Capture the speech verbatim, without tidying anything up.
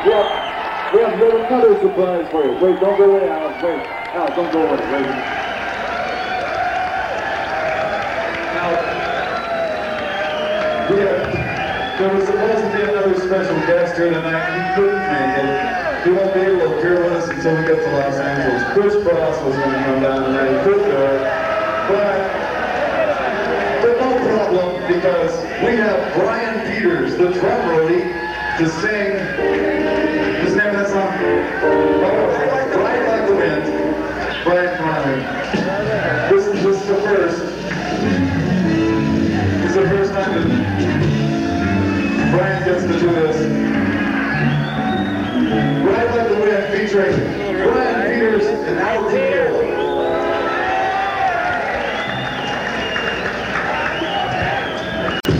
We have, we have another surprise for you. Wait, don't go away, Alex. Wait. Alex, don't go away. Wait. Now, we have, there was supposed to be another special guest here tonight. He couldn't make it. He won't be able to appear with us until we get to Los Angeles. Chris Cross was going to come down tonight. He couldn't do it. But, but no problem, because we have Brian Peters, the drum roadie, to sing. His name of that song? Oh, Ride Like the Wind. Brian, come on in.